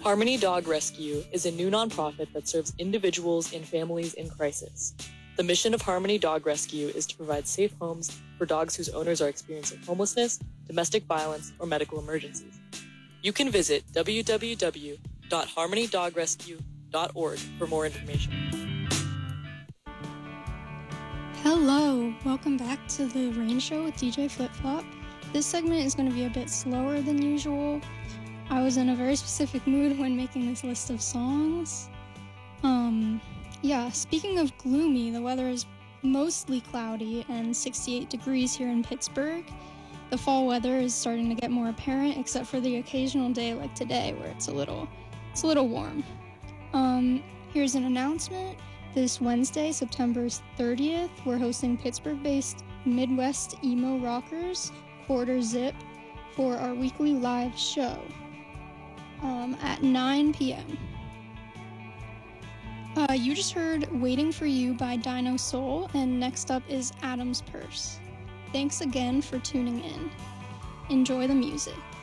Harmony Dog Rescue is a new nonprofit that serves individuals and families in crisis. The mission of Harmony Dog Rescue is to provide safe homes for dogs whose owners are experiencing homelessness, domestic violence, or medical emergencies. You can visit www.harmonydogrescue.org for more information. Hello, welcome back to the Rain Show with DJ Flip Flop. This segment is going to be a bit slower than usual. I was in a very specific mood when making this list of songs. Speaking of gloomy, the weather is mostly cloudy and 68 degrees here in Pittsburgh. The fall weather is starting to get more apparent, except for the occasional day like today where it's a little warm. Here's an announcement. This Wednesday, September 30th, we're hosting Pittsburgh-based Midwest Emo Rockers, Quarter Zip, for our weekly live show at 9 p.m. You just heard Waiting for You by Dino Soul, and next up is Adam's Purse. Thanks again for tuning in. Enjoy the music.